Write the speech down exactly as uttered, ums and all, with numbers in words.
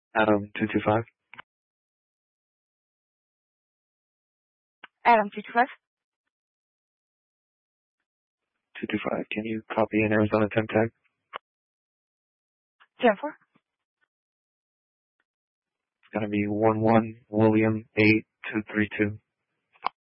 Adam two two five. Adam two two five. two two five. Can you copy an Arizona temp tag? ten four. It's gonna be one one William eight two three two.